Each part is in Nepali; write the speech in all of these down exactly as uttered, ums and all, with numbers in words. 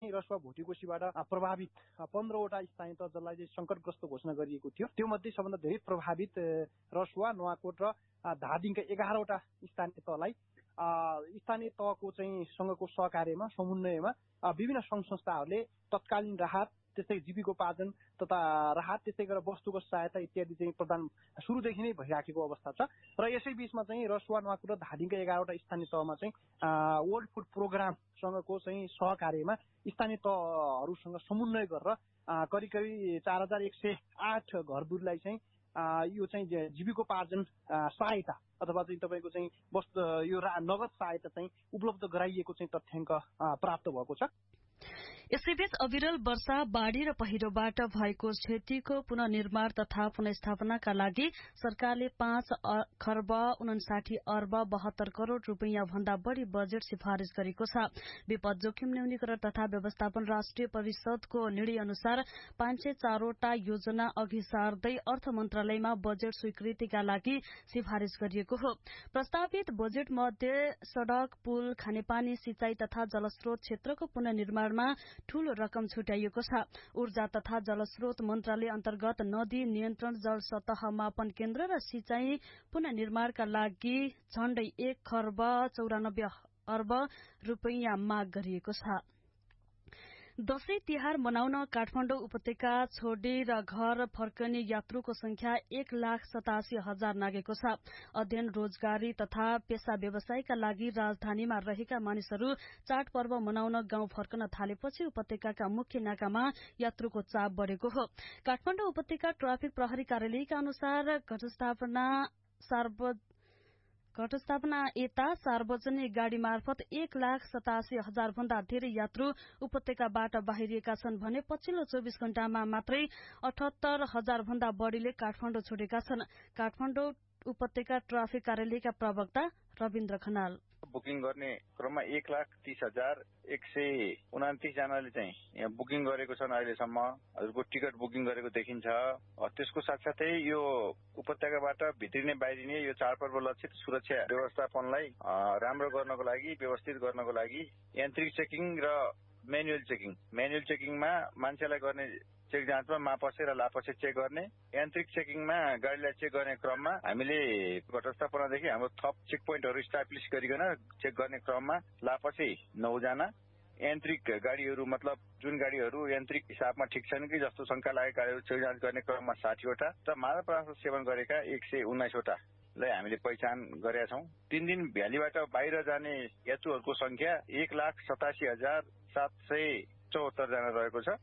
चाहिँ रसुवा भोटिकोसीबाट प्रभावित पन्ध्रवटा स्थानीय तह जसलाई चाहिँ संकटग्रस्त घोषणा गरिएको थियो, त्यो मध्ये सबभन्दा धेरै प्रभावित रसुवा, नुवाकोट र धादिङका एघारवटा स्थानीय तहलाई स्थानीय तहको चाहिँ सँगको सहकार्यमा समन्वयमा विभिन्न सङ्घ संस्थाहरूले तत्कालीन राहत, त्यस्तै जीविकोपार्जन तथा राहत, त्यस्तै गरेर वस्तुगत सहायता इत्यादि चाहिँ प्रदान सुरुदेखि नै भइराखेको अवस्था छ। र यसै बीचमा चाहिँ रसुवा, नुवाकोट र धादिङका एघारवटा स्थानीय तहमा चाहिँ वर्ल्ड फुड प्रोग्रामसँगको चाहिँ सहकार्यमा स्थानीय तहहरूसँग समन्वय गरेर करिब करिब चार हजार एक सय आठ घरधुरीलाई चाहिँ यो चाहिँ जीविकोपार्जन सहायता अथवा चाहिँ तपाईँको चाहिँ वस्तु यो नगद सहायता चाहिँ उपलब्ध गराइएको चाहिँ तथ्याङ्क प्राप्त भएको छ। यसैबीच अविरल वर्षा, बाढ़ी र पहिरोबाट भएको क्षतिको पुनर्निर्माण तथा पुनर्स्थापनाका लागि सरकारले पाँच खर्ब उनासाठी अर्ब बहत्तर करोड़ रूपियाँ भन्दा बढ़ी बजेट सिफारिश गरेको छ। विपद जोखिम न्यूनीकरण तथा व्यवस्थापन राष्ट्रिय परिषदको निर्णय अनुसार पाँच सय चारवटा योजना अघि सार्दै अर्थ मन्त्रालयमा बजेट स्वीकृतिका लागि सिफारिश गरिएको हो। प्रस्तावित बजेट मध्ये सड़क, पुल, खानेपानी, सिंचाई तथा जलस्रोत क्षेत्रको पुनर्निर्माणमा ठूलो रकम छुट्याइएको छ। ऊर्जा तथा जलस्रोत मन्त्रालय अन्तर्गत नदी नियन्त्रण, जल सतह मापन केन्द्र र सिंचाई पुनर्निर्माणका लागि झण्डै एक खर्ब चौरानब्बे अर्ब रूपियाँ माग गरिएको छ। दशैं तिहार मनाउन काठमाडौँ उपत्यका छोडेर घर फर्कने यात्रुको संख्या एक लाख सतासी हजार नागेको छ। अध्ययन, रोजगारी तथा पेशा व्यवसायका लागि राजधानीमा रहेका मानिसहरू चाडपर्व मनाउन गाउँ फर्कन थालेपछि उपत्यकाका मुख्य नाकामा यात्रुको चाप बढ़ेको हो। काठमाडौँ उपत्यका ट्राफिक प्रहरी कार्यालयका अनुसार घटस्थापना सार्व घटस्थापना यता सार्वजनिक गाड़ी मार्फत एक लाख सतासी हजार भन्दा धेरै यात्रु उपत्यकाबाट बाहिरिएका छन् भने पछिल्लो चौबीस घण्टामा मात्रै अठहत्तर हजार भन्दा बढ़ीले काठमाडौँ छोडेका छन्। काठमाडौँ उपत्यका ट्राफिक कार्यालयका प्रवक्ता रविन्द्र खनाल बुकिङ गर्ने क्रममा एक लाख तीस हजार एक सय उनातिस जनाले चाहिँ यहाँ बुकिङ गरेको छन्। अहिलेसम्म हजुरको टिकट बुकिङ गरेको देखिन्छ। त्यसको साथसाथै यो उपत्यकाबाट भित्रिने बाहिरिने यो चाडपर्व लक्षित सुरक्षा व्यवस्थापनलाई राम्रो गर्नको लागि, व्यवस्थित गर्नको लागि यान्त्रिक चेकिङ र म्यानुअल चेकिङ म्यानुअल चेकिङमा मान्छेलाई गर्ने चेक जाँचमा मापसे र लापसे चेक गर्ने, यान्त्रिक चेकिङमा गाडीलाई चेक गर्ने क्रममा हामीले घटस्थापनादेखि हाम्रो थप चेक पोइन्टहरू इस्टाब्लिस गरिकन चेक गर्ने क्रममा लापसे नौजना, यान्त्रिक गाडीहरू मतलब जुन गाडीहरू यान्त्रिक हिसाबमा ठिक छन् कि जस्तो शंका लागेका गाडीहरू चेक जाँच गर्ने क्रममा साठीवटा र मादक पदार्थ सेवन गरेका एक सय उन्नाइसवटालाई हामीले पहिचान गरेका छौँ। तीन दिन भ्यालीबाट बाहिर जाने यात्रुहरूको संख्या एक लाख सतासी हजार सात सय चौहत्तर जना रहेको छ।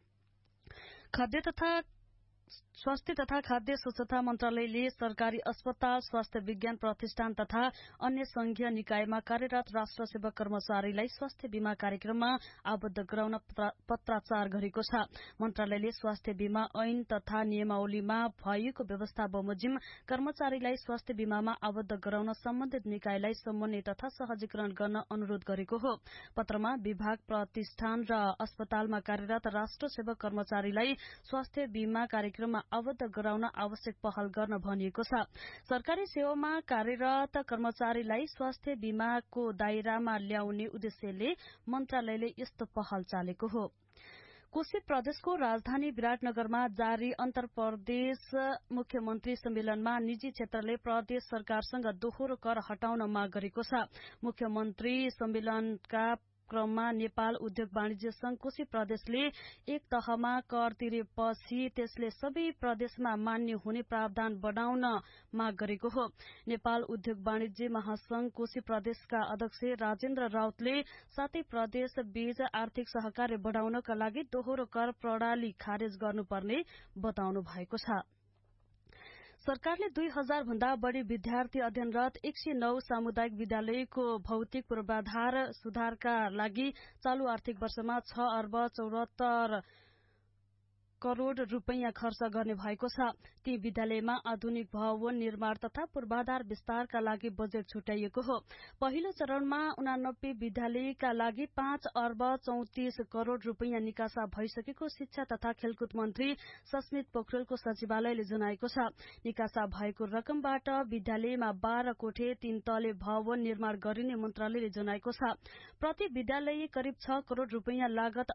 खाद्य तथा स्वास्थ्य तथा खाद्य स्वच्छता मन्त्रालयले सरकारी अस्पताल, स्वास्थ्य विज्ञान प्रतिष्ठान तथा अन्य संघीय निकायमा कार्यरत राष्ट्र सेवक कर्मचारीलाई स्वास्थ्य बीमा कार्यक्रममा आबद्ध गराउन पत्राचार गरेको छ। मन्त्रालयले स्वास्थ्य बीमा ऐन तथा नियमावलीमा भएको व्यवस्था बमोजिम कर्मचारीलाई स्वास्थ्य बीमामा आबद्ध गराउन सम्बन्धित निकायलाई समन्वय तथा सहजीकरण गर्न अनुरोध गरेको हो। पत्रमा विभाग, प्रतिष्ठान र अस्पतालमा कार्यरत राष्ट्र सेवक कर्मचारीलाई स्वास्थ्य बीमा कार्यक्रममा आबद्ध गराउन आवश्यक पहल गर्न भनिएको छ। सरकारी सेवामा कार्यरत कर्मचारीलाई स्वास्थ्य बीमाको दायरामा ल्याउने उद्देश्यले मन्त्रालयले यस्तो पहल चालेको हो। कोशी प्रदेशको राजधानी विराटनगरमा जारी अन्तर प्रदेश मुख्यमन्त्री सम्मेलनमा निजी क्षेत्रले प्रदेश सरकारसँग दोहोरो कर हटाउन माग गरेको छ। मुख्यमन्त्री सम्मेलनका क्रममा नेपाल उद्योग वाणिज्य संघ कोशी प्रदेशले एक तहमा कर तिरेपछि त्यसले सबै प्रदेशमा मान्य हुने प्रावधान बनाउन माग गरेको हो। नेपाल उद्योग वाणिज्य महासंघ कोशी प्रदेशका अध्यक्ष राजेन्द्र राउतले सातै प्रदेश बीच आर्थिक सहकार्य बढ़ाउनका लागि दोहोरो कर प्रणाली खारेज गर्नुपर्ने बताउनु भएको छ। सरकारले दुई हजार भन्दा बढ़ी विद्यार्थी अध्ययनरत एक सय नौ सामुदायिक विद्यालयको भौतिक पूर्वाधार सुधारका लागि चालू आर्थिक वर्षमा छ अर्ब चौहत्तर करोड़ रूपियाँ खर्च गर्ने भएको छ। ती विद्यालयमा आधुनिक भवन निर्माण तथा पूर्वाधार विस्तारका लागि बजेट छुट्याइएको हो। पहिलो चरणमा उनानब्बे विद्यालयका लागि पाँच अर्ब चौतिस करोड़ रूपियाँ निकासा भइसकेको शिक्षा तथा खेलकुद मन्त्री सस्मित पोखरेलको सचिवालयले जनाएको छ। निकासा भएको रकमबाट विद्यालयमा बाह्र कोठे तीन तले भवन निर्माण गरिने मन्त्रालयले जनाएको छ। प्रति विद्यालय करिब छ करोड़ रूपियाँ लागत